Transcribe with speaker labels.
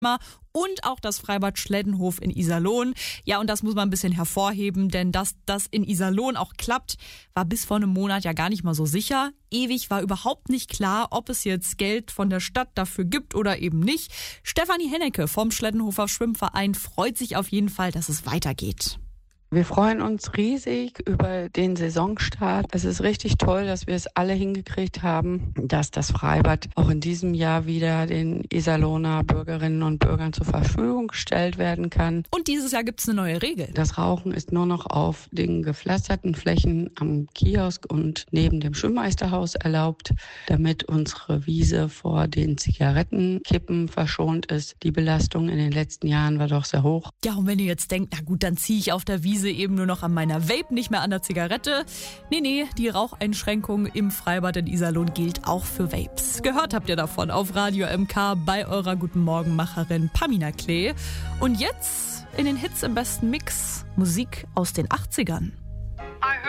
Speaker 1: und auch das Freibad Schleddenhof in Iserlohn. Ja, und das muss man ein bisschen hervorheben, denn dass das in Iserlohn auch klappt, war bis vor einem Monat ja gar nicht mal so sicher. Ewig war überhaupt nicht klar, ob es jetzt Geld von der Stadt dafür gibt oder eben nicht. Stefanie Hennecke vom Schleddenhofer Schwimmverein freut sich auf jeden Fall, dass es weitergeht.
Speaker 2: Wir freuen uns riesig über den Saisonstart. Es ist richtig toll, dass wir es alle hingekriegt haben, dass das Freibad auch in diesem Jahr wieder den Iserlohner Bürgerinnen und Bürgern zur Verfügung gestellt werden kann.
Speaker 1: Und dieses Jahr gibt es eine neue Regel.
Speaker 2: Das Rauchen ist nur noch auf den gepflasterten Flächen am Kiosk und neben dem Schwimmmeisterhaus erlaubt, damit unsere Wiese vor den Zigarettenkippen verschont ist. Die Belastung in den letzten Jahren war doch sehr hoch.
Speaker 1: Ja, und wenn ihr jetzt denkt, na gut, dann ziehe ich auf der Wiese eben nur noch an meiner Vape, nicht mehr an der Zigarette. Nee, die Raucheinschränkung im Freibad in Iserlohn gilt auch für Vapes. Gehört habt ihr davon auf Radio MK bei eurer Guten Morgen-Macherin Pamina Klee. Und jetzt in den Hits im besten Mix Musik aus den 80ern.